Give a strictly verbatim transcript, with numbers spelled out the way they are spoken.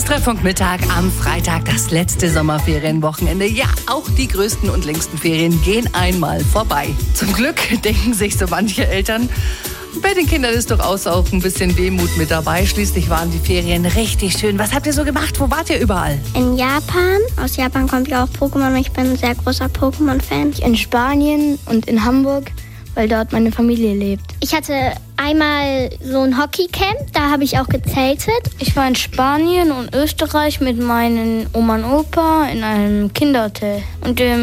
Treffpunkt-Mittag am Freitag, das letzte Sommerferienwochenende. Ja, auch die größten und längsten Ferien gehen einmal vorbei. Zum Glück denken sich so manche Eltern, bei den Kindern ist durchaus auch ein bisschen Wehmut mit dabei. Schließlich waren die Ferien richtig schön. Was habt ihr so gemacht? Wo wart ihr überall? In Japan. Aus Japan kommt ja auch Pokémon. Ich bin ein sehr großer Pokémon-Fan. In Spanien und in Hamburg, weil dort meine Familie lebt. Ich hatte einmal so ein Hockeycamp, da habe ich auch gezeltet. Ich war in Spanien und Österreich mit meinen Oma und Opa in einem Kinderhotel. Und im